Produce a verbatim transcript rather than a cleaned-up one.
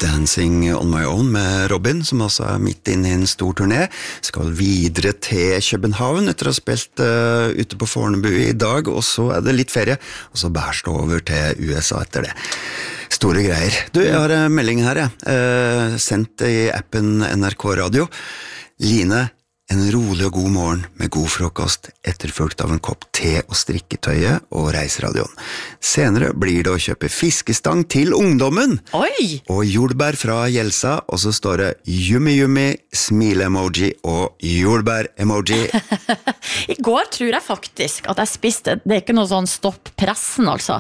Dancing on my own med Robin, som også er midt inne i en stor turné, skal videre til København etter å ha spilt uh, ute på Fornebu i dag, og så er det litt ferie, og så bærst over til U S A etter det. Store greier. Du, jeg har en melding her, jeg. Uh, sendt i appen N R K Radio. Line, en rolig og god morgen med god frokost, etterfulgt av en kopp te og strikketøye og reiseradioen. Senere blir det å kjøpe fiskestang til ungdommen. Oi! Og jordbær fra Jelsa, og så står det yummy yummy, smile-emoji og jordbær-emoji. I går tror jeg faktisk at jeg spiste, det er ikke noe sånn stopp pressen altså,